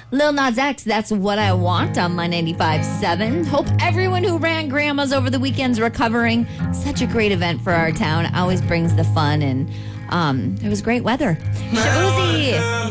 Lil Nas X, That's What I Want on My 95.7. Hope everyone who ran Grandma's over the weekend's recovering. Such a great event for our town. Always brings the fun, and it was great weather. Josie.